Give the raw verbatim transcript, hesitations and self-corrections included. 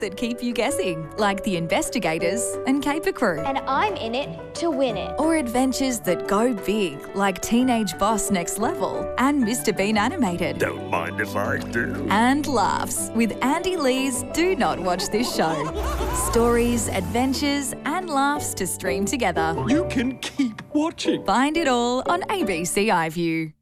that keep you guessing, like The Investigators and Caper Crew. And I'm in it to win it. Or adventures that go big, like Teenage Boss Next Level and Mister Bean Animated. Don't mind if I do. And laughs with Andy Lee's Do Not Watch This Show. Stories, adventures and laughs to stream together. You can keep watching. Find it all on A B C iView.